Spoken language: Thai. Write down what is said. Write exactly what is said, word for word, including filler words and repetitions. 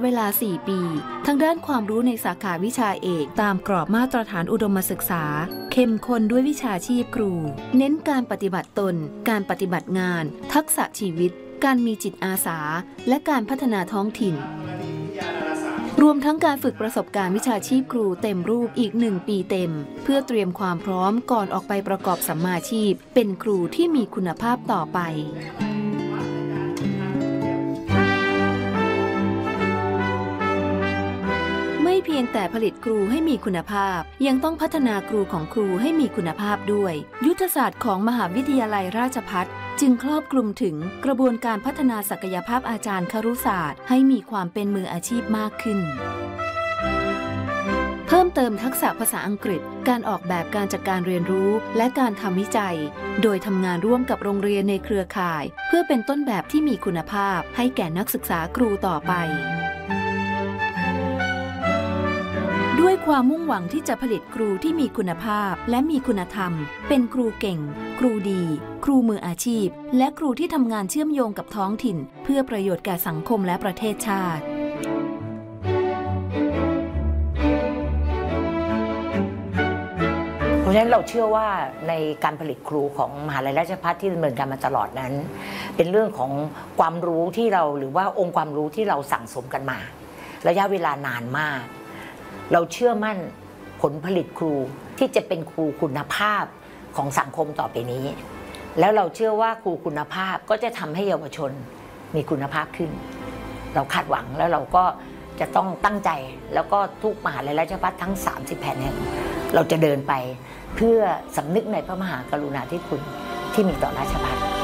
ลา สี่ ปี ทั้งด้านความรู้ในสาขาวิชาเอกตามกรอบมาตรฐานอุดมศึกษาเข้มข้นด้วยวิชาชีพครูเน้นการปฏิบัติตนการปฏิบัติงานทักษะชีวิตการมีจิตอาสาและการพัฒนาท้องถิ่นรวมทั้งการฝึกประสบการณ์วิชาชีพครูเต็มรูปอีกหนึ่งปีเต็มเพื่อเตรียมความพร้อมก่อนออกไปประกอบสัมมาชีพเป็นครูที่มีคุณภาพต่อไปไม่เพียงแต่ผลิตครูให้มีคุณภาพยังต้องพัฒนาครูของครูให้มีคุณภาพด้วยยุทธศาสตร์ของมหาวิทยาลัยราชภัฏจึงครอบคลุมถึงกระบวนการพัฒนาศักยภาพอาจารย์ครุศาสตร์ให้มีความเป็นมืออาชีพมากขึ้นเพิ่มเติมทักษะภาษาอังกฤษการออกแบบการจัดการเรียนรู้และการทำวิจัยโดยทำงานร่วมกับโรงเรียนในเครือข่ายเพื่อเป็นต้นแบบที่มีคุณภาพให้แก่นักศึกษาครูต่อไปด้วยความมุ่งหวังที่จะผลิตครูที่มีคุณภาพและมีคุณธรรมเป็นครูเก่งครูดีครูมืออาชีพและครูที่ทำงานเชื่อมโยงกับท้องถิ่นเพื่อประโยชน์แก่สังคมและประเทศชาติเพราะฉะนั้นเราเชื่อว่าในการผลิตครูของมหาลัยราชภัฏที่ดำเนินการมาตลอดนั้นเป็นเรื่องของความรู้ที่เราหรือว่าองค์ความรู้ที่เราสั่งสมกันมาระยะเวลานานมากเราเชื่อมั่นผลผลิตครูที่จะเป็นครูคุณภาพของสังคมต่อไปนี้แล้วเราเชื่อว่าครูคุณภาพก็จะทำให้เยาวชนมีคุณภาพขึ้นเราคาดหวังแล้วเราก็จะต้องตั้งใจแล้วก็ทุกมหาลัยราชภัฏทั้งสามสิบแห่งแห่งเราจะเดินไปเพื่อสำนึกในพระมหากรุณาธิคุณที่มีต่อราชภัฏ